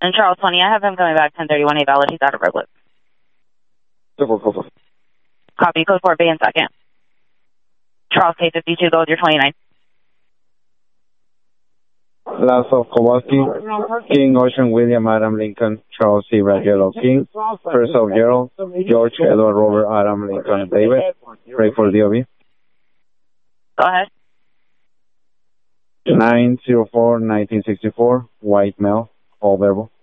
And Charles 20, I have him coming back 1031 8 valid. He's out of Redwood. Copy, code 4, Bay in second. Charles K52, go with your 29. Last of Kowalski, King, Ocean, William, Adam, Lincoln, Charles C. Red, Yellow, King, First of Gerald, George, Edward, Robert, Adam, Lincoln, David, pray for DOB. Go ahead. 904-1964, white male, all verbal.